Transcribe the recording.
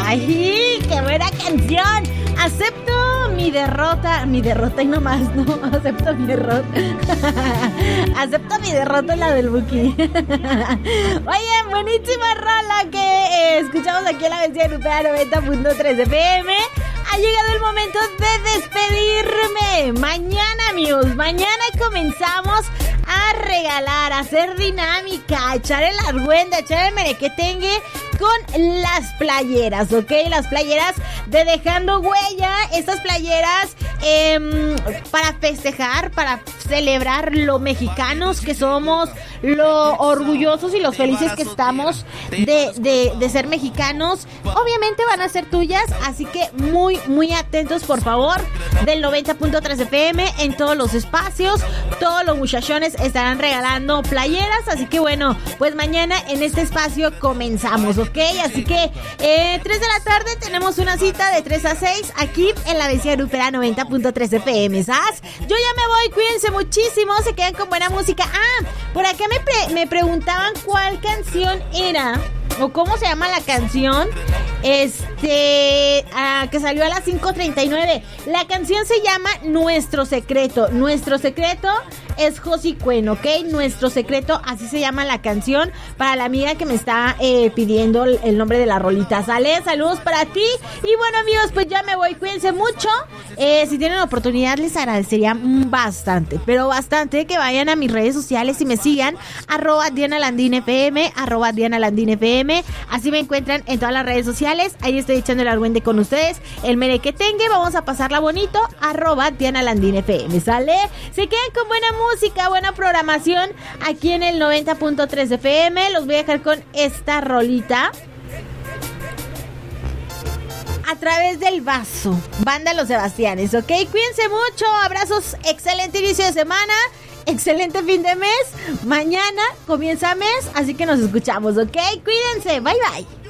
¡Ay, qué buena canción! Acepto mi derrota y no más, ¿no? Acepto mi derrota. Acepto mi derrota, la del Buki. Oye, buenísima rola que escuchamos aquí en la versión europea 90.3 FM. Ha llegado el momento de despedirme. Mañana, amigos, mañana comenzamos a regalar, a hacer dinámica, a echar el argüende, a echar el merequetengue con las playeras, ¿ok? Las playeras de Dejando Huella, estas playeras para festejar, para celebrar lo mexicanos que somos, lo orgullosos y los felices que estamos de ser mexicanos. Obviamente van a ser tuyas, así que muy atentos, por favor, del 90.3 FM en todos los espacios. Todos los muchachones estarán regalando playeras, así que bueno, pues mañana en este espacio comenzamos, ¿ok? Así que 3 de la tarde tenemos una cita de 3 a 6 aquí en la Vecina Grupera 90.3 FM, ¿sabes? Yo ya me voy, cuídense muchísimo, se quedan con buena música. Por acá me preguntaban cuál canción era o cómo se llama la canción que salió a las 5:39. La canción se llama Nuestro Secreto. Nuestro Secreto es Josi Cuen, ¿ok? Nuestro Secreto, así se llama la canción, para la amiga que me está pidiendo el nombre de la rolita. ¿Sale? Saludos para ti. Y bueno, amigos, pues ya me voy, cuídense mucho. Si tienen la oportunidad, les agradecería bastante, pero bastante, que vayan a mis redes sociales y me sigan, @DianaLandinFM, @DianaLandinFM. Así me encuentran en todas las redes sociales. Ahí estoy echando el argüende con ustedes, el merequetengue, vamos a pasarla bonito, @DianaLandinFM, ¿sale? Se quedan con buena música, buena programación aquí en el 90.3 FM. Los voy a dejar con esta rolita a través del vaso, Banda Los Sebastianes, ¿ok? Cuídense mucho, abrazos, excelente inicio de semana, excelente fin de mes. Mañana comienza mes, así que nos escuchamos, ¿ok? Cuídense, bye bye.